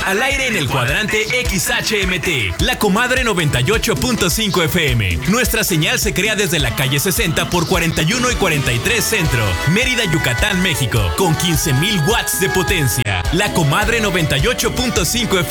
Al aire en el cuadrante XHMT, La Comadre 98.5 FM. Nuestra señal se crea desde la calle 60 por 41 y 43 Centro, Mérida, Yucatán, México, con 15,000 watts de potencia. La Comadre 98.5 FM.